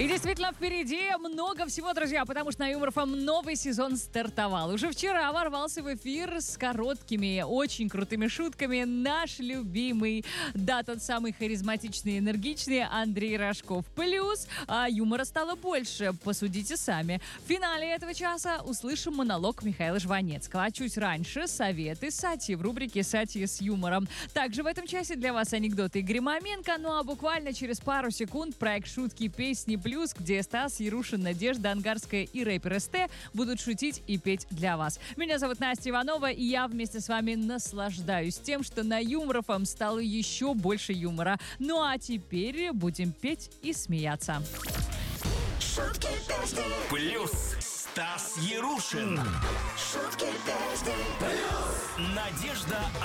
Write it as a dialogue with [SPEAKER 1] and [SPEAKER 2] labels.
[SPEAKER 1] И действительно, впереди много всего, друзья, потому что на Юмор ФМ новый сезон стартовал. Уже вчера ворвался в эфир с короткими, очень крутыми шутками наш любимый, да, тот самый харизматичный и энергичный Андрей Рожков. Плюс юмора стало больше, посудите сами. В финале этого часа услышим монолог Михаила Жванецкого. А чуть раньше советы Сати в рубрике «Сати с юмором». Также в этом часе для вас анекдоты Игоря Маменко. Ну а буквально через пару секунд проект «Шутки, песни, плюс», где Стас Ярушин, Надежда Ангарская и рэпер СТ будут шутить и петь для вас. Меня зовут Настя Иванова, и я вместе с вами наслаждаюсь тем, что на Юмор ФМ стало еще больше юмора. Ну а теперь будем петь и смеяться.
[SPEAKER 2] Шутки песни
[SPEAKER 3] Плюс Стас Ярушин.
[SPEAKER 2] Шутки песни
[SPEAKER 3] Плюс Надежда